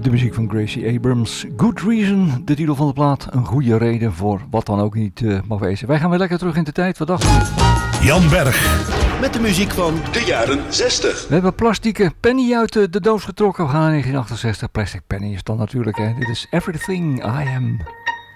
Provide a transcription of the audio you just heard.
De muziek van Gracie Abrams. Good Reason, de titel van de plaat. Een goede reden voor wat dan ook niet mag wezen. Wij gaan weer lekker terug in de tijd. Wat dacht u? Jan Berg. Met de muziek van de jaren 60. We hebben plastieke penny uit de doos getrokken. We gaan naar 1968. Plastic penny is dan natuurlijk. Hè. Dit is Everything I Am.